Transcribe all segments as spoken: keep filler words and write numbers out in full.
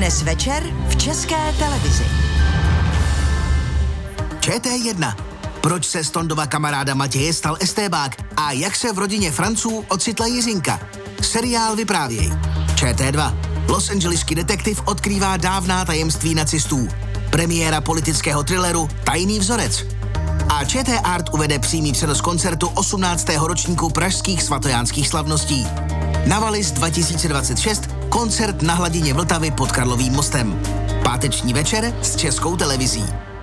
Dnes večer v České televizi. Č T jedna. Proč se z Tondova kamaráda Matěje stal estébák a jak se v rodině Franců ocitla Jiřinka? Seriál vyprávěj. Č T dva. Los Angeleský detektiv odkrývá dávná tajemství nacistů. Premiéra politického thrilleru Tajný vzorec. A Č T Art uvede přímý přenos koncertu osmnáctého ročníku pražských svatojánských slavností. Navalis dva tisíce dvacet šest, koncert na hladině Vltavy pod Karlovým mostem. Páteční večer s Českou televizí.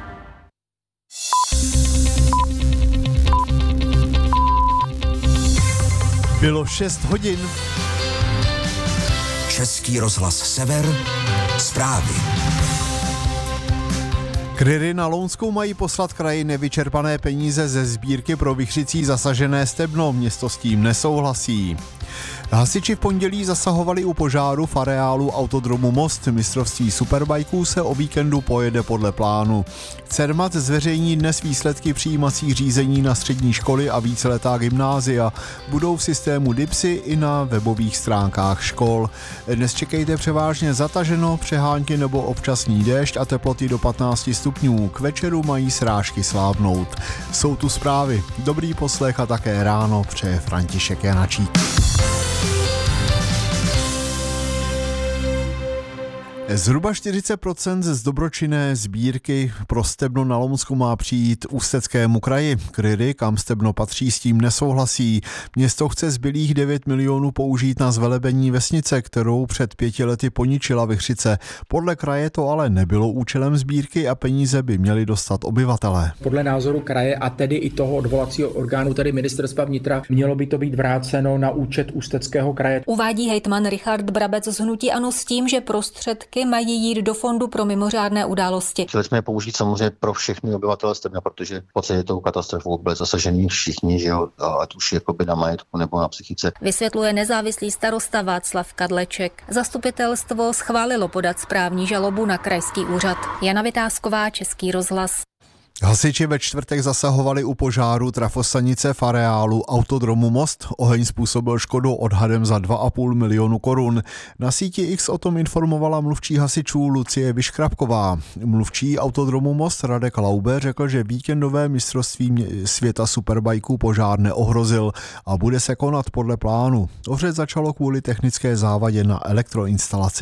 Bylo šest hodin. Český rozhlas Sever, zprávy. Kryry na Lounskou mají poslat kraji nevyčerpané peníze ze sbírky pro vichřicí zasažené stebno. Město s tím nesouhlasí. Hasiči v pondělí zasahovali u požáru v areálu autodromu Most. Mistrovství superbajků se o víkendu pojede podle plánu. Cermat zveřejní dnes výsledky přijímacích řízení na střední školy a víceletá gymnázia. Budou v systému DIPSy i na webových stránkách škol. Dnes čekejte převážně zataženo, přehánky nebo občasný déšť a teploty do patnáct stupňů. K večeru mají srážky slábnout. Jsou tu zprávy. Dobrý poslech a také ráno přeje František Janačík. Zhruba čtyřicet procent z dobročinné sbírky pro stebno na Lounsku má přijít Ústeckému kraji. Kryry, kam stebno patří, s tím nesouhlasí. Město chce zbylých devět milionů použít na zvelebení vesnice, kterou před pěti lety poničila vichřice. Podle kraje to ale nebylo účelem sbírky a peníze by měli dostat obyvatelé. Podle názoru kraje a tedy i toho odvolacího orgánu, tedy ministerstva vnitra, mělo by to být vráceno na účet Ústeckého kraje. Uvádí hejtman Richard Brabec z hnutí ANO s tím, že prostředky mají jít do fondu pro mimořádné události. Chtěli jsme je použít samozřejmě pro všechny obyvatele Stebna, protože v podstatě tou katastrofou byli zasažení všichni, že jo, ať už jakoby na majetku nebo na psychice. Vysvětluje nezávislý starosta Václav Kadleček. Zastupitelstvo schválilo podat správní žalobu na krajský úřad. Jana Vytázková, Český rozhlas. Hasiči ve čtvrtek zasahovali u požáru trafostanice v areálu autodromu Most. Oheň způsobil škodu odhadem za dva a půl milionu korun. Na síti X o tom informovala mluvčí hasičů Lucie Vyškrabková. Mluvčí autodromu Most Radek Laube řekl, že víkendové mistrovství světa superbajků požár neohrozil a bude se konat podle plánu. Ohřet začalo kvůli technické závadě na elektroinstalaci.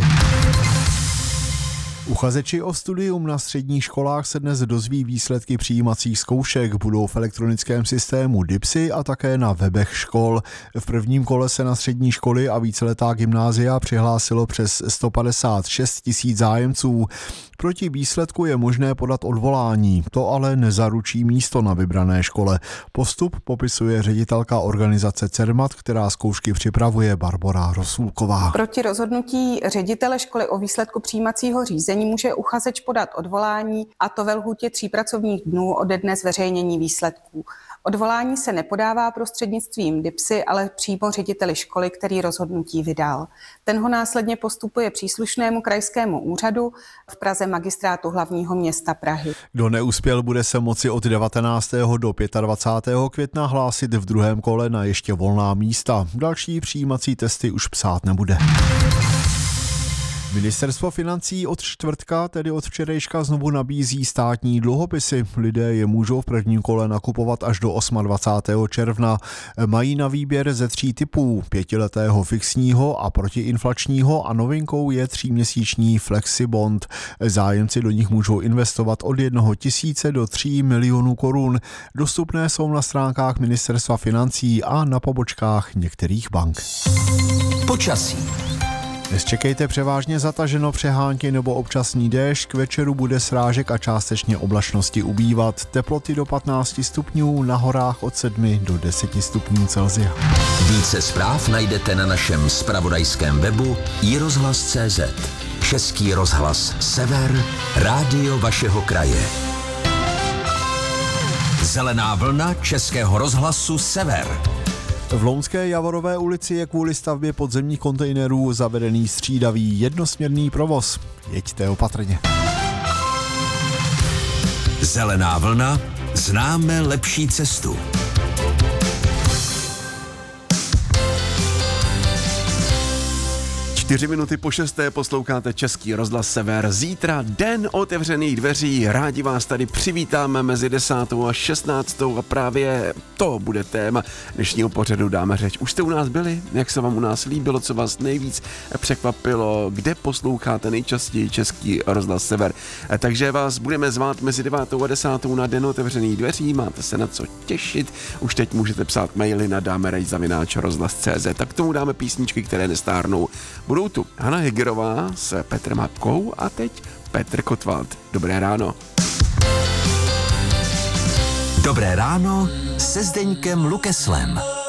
Uchazeči o studium na středních školách se dnes dozví výsledky přijímacích zkoušek. Budou v elektronickém systému DIPSy a také na webech škol. V prvním kole se na střední školy a víceletá gymnázia přihlásilo přes sto padesát šest tisíc zájemců. Proti výsledku je možné podat odvolání, to ale nezaručí místo na vybrané škole. Postup popisuje ředitelka organizace Cermat, která zkoušky připravuje, Barbora Rosulková. Proti rozhodnutí ředitele školy o výsledku přijímacího řízení může uchazeč podat odvolání, a to ve lhůtě tří pracovních dnů ode dne zveřejnění výsledků. Odvolání se nepodává prostřednictvím DIPSy, ale přímo řediteli školy, který rozhodnutí vydal. Ten ho následně postupuje příslušnému krajskému úřadu, v Praze Magistrátu hlavního města Prahy. Kdo neuspěl, bude se moci od devatenáctého do dvacátého pátého května hlásit v druhém kole na ještě volná místa. Další přijímací testy už psát nebude. Ministerstvo financí od čtvrtka, tedy od včerejška, znovu nabízí státní dluhopisy. Lidé je můžou v prvním kole nakupovat až do dvacátého osmého června. Mají na výběr ze tří typů: pětiletého fixního a protiinflačního a novinkou je tříměsíční Flexibond. Zájemci do nich můžou investovat od jednoho tisíce do tří milionů korun. Dostupné jsou na stránkách Ministerstva financí a na pobočkách některých bank. Počasí. Dnes čekejte převážně zataženo, přehánky nebo občasný déšť, k večeru bude srážek a částečně oblačnosti ubývat. Teploty do patnáct stupňů, na horách od sedmi do deseti stupňů Celsia. Více zpráv najdete na našem zpravodajském webu i rozhlas tečka cé zet. Český rozhlas Sever, rádio vašeho kraje. Zelená vlna Českého rozhlasu Sever. V Lounské Javorové ulici je kvůli stavbě podzemních kontejnerů zavedený střídavý jednosměrný provoz. Jeďte opatrně. Zelená vlna, známe lepší cestu. Čtyři minuty po šesté posloucháte Český rozhlas Sever. Zítra den otevřených dveří. Rádi vás tady přivítáme mezi desátou a šestnáctou a právě to bude téma dnešního pořadu Dáme řeč. Už jste u nás byli? Jak se vám u nás líbilo? Co vás nejvíc překvapilo? Kde posloucháte nejčastěji Český rozhlas Sever? Takže vás budeme zvát mezi devátou a desátou na den otevřených dveří. Máte se na co těšit. Už teď můžete psát maily na dámerej zavináč rozhlas tečka cé zet. Tak k tomu dáme písničky, které nestárnou. Budou tu Hana Hegerová s Petrem Hapkou a teď Petr Kotwald. Dobré ráno. Dobré ráno se Zdeňkem Lukeslem.